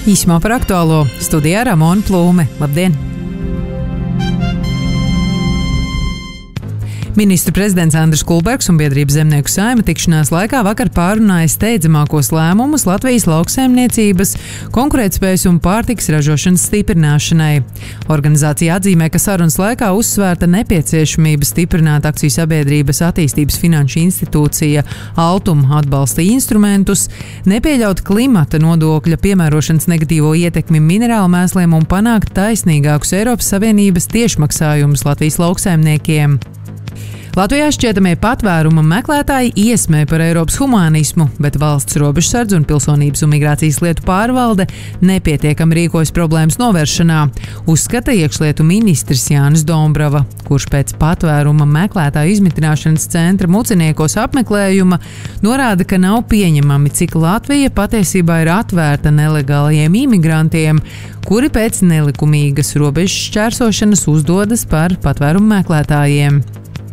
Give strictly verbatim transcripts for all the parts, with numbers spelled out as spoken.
Īsumā par aktuālo studijā Ramona Plūme. Labdien! Ministru prezidents Andris Kulbergs un biedrības Zemnieku saima tikšanās laikā vakar pārunāja steidzamākos lēmumus Latvijas lauksaimniecības, konkurētspējas un pārtikas ražošanas stiprināšanai. Organizācija atzīmē, ka sarunas laikā uzsvērta nepieciešamība stiprināt akciju sabiedrības attīstības finanšu institūcija Altum atbalsta instrumentus, nepieļaut klimata nodokļa piemērošanas negatīvo ietekmi minerālu mēsliem un panākt taisnīgākus Eiropas Savienības tiešmaksājumus Latvijas lauksaimniekiem. Latvijā šķietamie patvēruma meklētāji iesmē par Eiropas humānismu, bet valsts robežsardze un pilsonības un migrācijas lietu pārvalde nepietiekami rīkojas problēmas novēršanā, uzskata iekšlietu ministrs Jānis Dombrava, kurš pēc patvēruma meklētāju izmitināšanas centra muciniekos apmeklējuma norāda, ka nav pieņemami, cik Latvija patiesībā ir atvērta nelegālajiem imigrantiem, kuri pēc nelikumīgas robežas šķērsošanas uzdodas par patvērumu meklētājiem.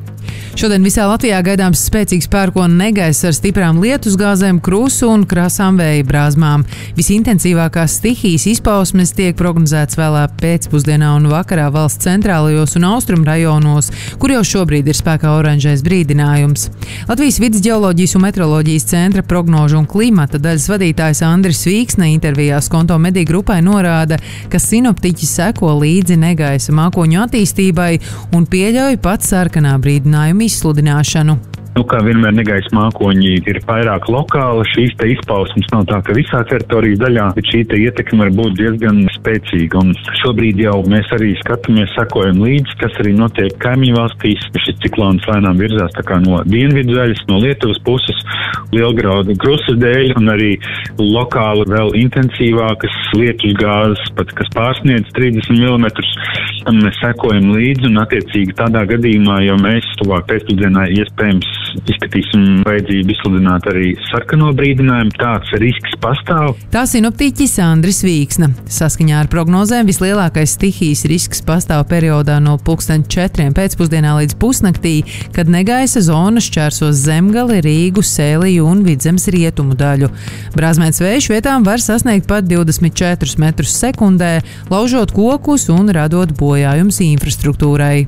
Šodien visā Latvijā gaidāms spēcīgs pērkona negaiss ar stiprām lietusgāzēm, krusu un krasām vēja brāzmām. Visintensīvākās stihijas izpausmes tiek prognozētas vēlā pēcpusdienā un vakarā valsts centrālajos un austrumu rajonos, kur jau šobrīd ir spēkā oranžais brīdinājums. Latvijas vides ģeoloģijas un meteoroloģijas centra prognožu un klimata daļas vadītājs Andris Vīksne intervijā Skonto mediju grupai norāda, ka sinoptiķi seko līdzi negaisa mākoņu attīstībai un pieļauj pat sarkanā brīdinājuma izsludināšanu. Nu, kā vienmēr negaisa mākoņi ir vairāk lokāli, šīs te izpausmes nav tā, ka visā teritorijas daļā, bet šī te ietekme var būt diezgan spēcīga. Un šobrīd jau mēs arī skatāmies, sekojam līdzi, kas arī notiek kaimiņu valstīs. Šis ciklons lēnām virzās tā kā no dienvidu daļas, no Lietuvas puses, lielgraudu krusas dēļ un arī lokāli vēl intensīvākas lietus gāzes, pat kas pārsniedz trīsdesmit milimetrus. Mēs sekojam līdzi un attiecīgi tādā gadījumā, jo mēs tuvāk pēcpusdienā iespējams izskatīsim vajadzību izsludināt arī sarkano brīdinājumu. Tāds risks pastāv. Tā sinoptiķis Andris Vīksne. Saskaņā ar prognozēm vislielākais stihijas risks pastāv periodā no pulksten četriem pēcpusdienā līdz pusnaktī, kad negaisa zona šķērsos Zemgali, Rīgu, Sēliju un Vidzemes rietumu daļu. Brāzmēns vējš vietām var sasniegt pat divdesmit četrus metrus sekundē, laužot kokus un radot bojājums infrastruktūrai.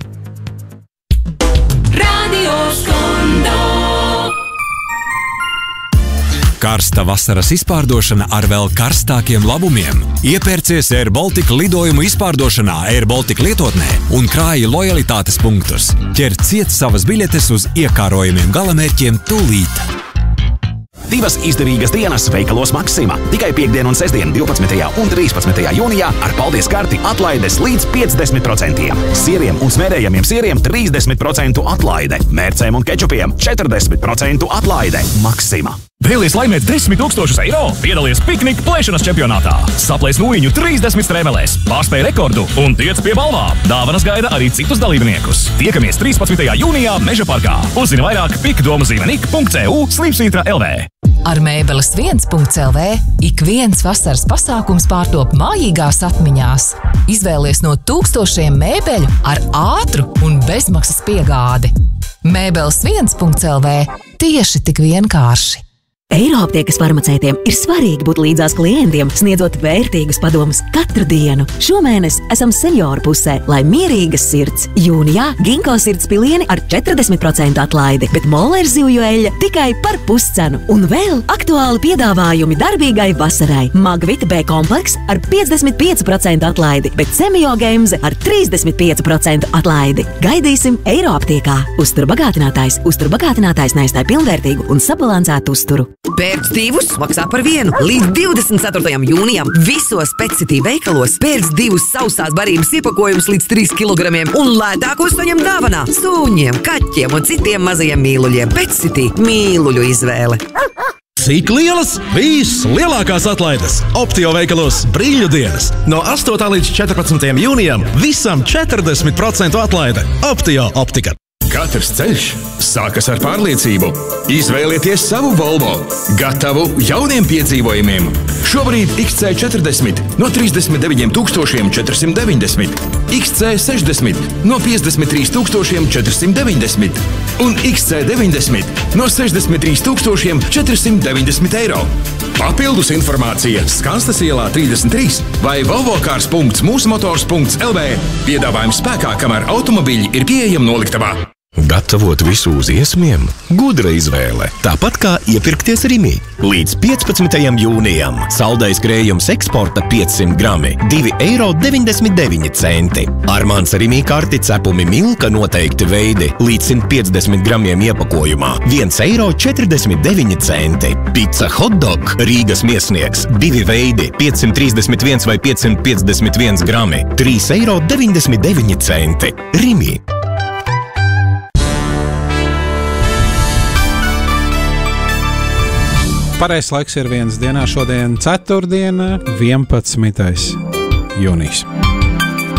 Karsta vasaras izpārdošana ar vēl karstākiem labumiem. Iepērcies Air Baltica lidojumu izpārdošanā Air Baltica lietotnē un krāji lojalitātes punktus. Ķer ciet savas biļetes uz iekārojumiem galamērķiem tūlīt. Divas izdevīgas dienas veikalos Maksima. Tikai piekdien un sestdien divpadsmitajā un trīspadsmitajā jūnijā ar paldies karti atlaides līdz piecdesmit procentiem. Sieriem un smērējamiem sieriem trīsdesmit procentu atlaide. Mērcēm un kečupiem četrdesmit procentu atlaide. Maksima. Vēlies laimēt desmit tūkstošus eiro? Piedalies piknika plēšanas čempionātā. Saplēs nūjiņu trīsdesmit strēmelēs, pārspēj rekordu un tiec pie balvām. Dāvanas gaida arī citus dalībniekus. Tiekamies trīspadsmitajā jūnijā Meža parkā. Uzzini vairāk pikdomuzīmenik punkt c u slīpsvītra l v. Ar mēbeles viens punkt l v ik viens vasaras pasākums pārtop mājīgās atmiņās. Izvēlies no tūkstošiem mēbeļu ar ātru un bezmaksas piegādi. Mēbeles viens punkt l v tieši tik vienkārši. Eiroaptiekas farmaceitiem ir svarīgi būt līdzās klientiem, sniedzot vērtīgus padomus katru dienu. Šomēnes esam senioru pusē, lai mierīgas sirds. Jūnijā Ginko sirds pilieni ar četrdesmit procentu atlaidi, bet Moller zivju eļļa tikai par puscenu. Un vēl aktuāli piedāvājumi darbīgai vasarai. Magvita B kompleks ar piecdesmit pieci procenti atlaidi, bet Semio Gemze ar trīsdesmit pieci procenti atlaidi. Gaidīsim Eiroaptiekā. Uzturbagātinātājs. Uzturbagātinātājs neizstāj pilnvērtīgu un sabalansētu uzturu. Pērc divus maksā par vienu. Līdz divdesmit ceturtajam jūnijam visos Petcity veikalos pērc divus sausās barības iepakojumus līdz trīs kilogramiem un lētākos saņem dāvanā suņiem, kaķiem un citiem mazajiem mīluļiem. Petcity mīluļu izvēle. Cik lielas? Vislielākās atlaides! Optio veikalos brīļu dienas. No astotā līdz četrpadsmitajam jūnijam visam četrdesmit procentu atlaide. Optio optika. Katrs ceļš sākas ar pārliecību. Izvēlieties savu Volvo, gatavu jauniem piedzīvojumiem. Šobrīd X C četrdesmit no trīsdesmit deviņiem tūkstošiem četrsimt deviņdesmit. X C sešdesmit no piecdesmit trīs tūkstoši četri deviņdesmit un X C deviņdesmit no sešdesmit trīs tūkstoši četri deviņdesmit eiro. Papildus informācija Skanstas ielā trīsdesmit trīs vai volvocars punkts mūsmotors punkts L V. Piedāvājums spēkā, kamēr automobīļi ir pieejami noliktavā. Gatavot visu uz iesmiem? Gudra izvēle. Tāpat kā iepirkties Rimi. Līdz piecpadsmitajam jūnijam saldais krējums eksporta piecsimt grami – divi eiro deviņdesmit deviņi centi. Armāns Rimi karti cepumi milka noteikti veidi līdz simt piecdesmit gramiem iepakojumā – viens eiro četrdesmit deviņi centi. Pizza hotdog Rīgas miesnieks – divi veidi – piecsimt trīsdesmit viens vai piecsimt piecdesmit viens grami – trīs eiro deviņdesmit deviņi centi. Rimi. Pareizs laiks ir viens dienā, šodien ceturtdiena, vienpadsmitais jūnijas.